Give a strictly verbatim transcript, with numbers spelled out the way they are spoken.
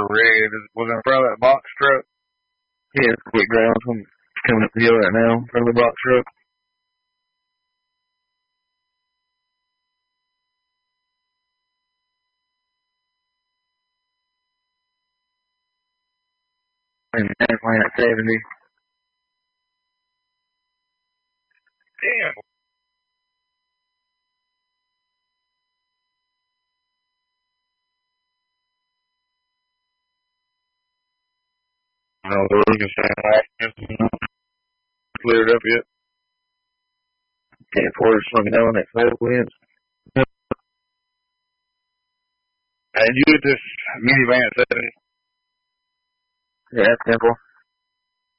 red. Was in front of that box truck. Yeah, it's quick ground. I'm coming up the hill right now in front of the box truck. And that's playing at seventy. Damn. No, we can say that. Cleared up yet. Can't afford to swing it down that five wins. And you get this minivan at seventy. Yeah, that's simple.